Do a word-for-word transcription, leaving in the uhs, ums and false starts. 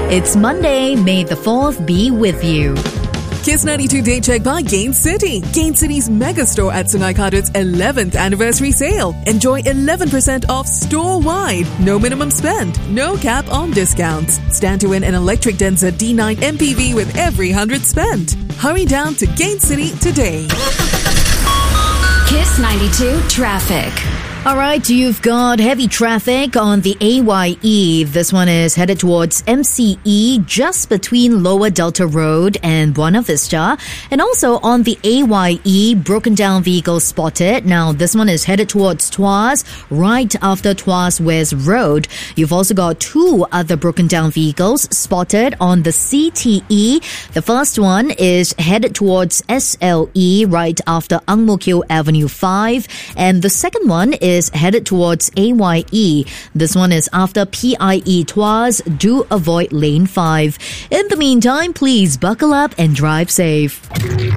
It's Monday. May the fourth be with you. Kiss ninety-two Day Check by Gain City. Gain City's mega store at Sungai Kadut's eleventh anniversary sale. Enjoy eleven percent off store-wide. No minimum spend. No cap on discounts. Stand to win an electric Denza D nine M P V with every one hundred spent. Hurry down to Gain City today. Kiss ninety-two Traffic. All right, you've got heavy traffic on the A Y E. This one is headed towards M C E, just between Lower Delta Road and Buena Vista. And also on the A Y E, broken down vehicles spotted. Now, this one is headed towards Tuas, right after Tuas West Road. You've also got two other broken down vehicles spotted on the C T E. The first one is headed towards S L E, right after Ang Mo Kio Avenue five. And the second one is is headed towards A Y E. This one is after P I E Tuas. Do avoid lane five. In the meantime, please buckle up and drive safe.